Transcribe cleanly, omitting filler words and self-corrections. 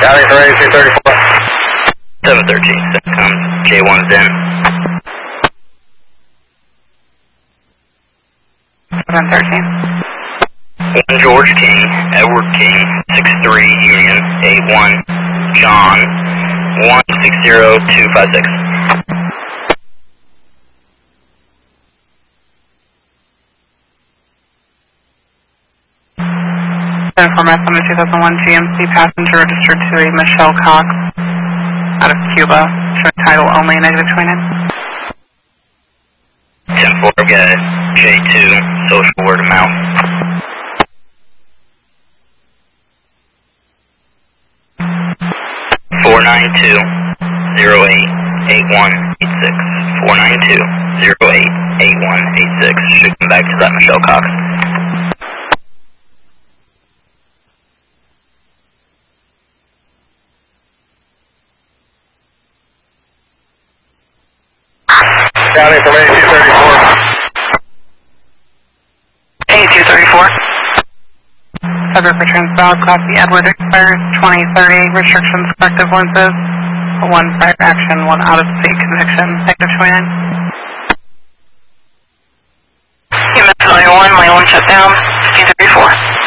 County for AC-34. 713, comes J1's in. 713. 1 George King, Edward King, 63 Union, 81 John, 160256. Inform us on the 2001 GMC passenger registered to a Michelle Cox out of Cuba, showing title only, negative 29. 10-4, get J2, social word of mouth. 492-08-8186. 492-08-8186. Should come back to that Michelle Cox. County from AC-34. AC-34. Subject returns valid class B Edward expires 2030. Restrictions, corrective lenses. 1 prior action, 1 out-of-state conviction. Negative 29. MS 91, my 1 shut down.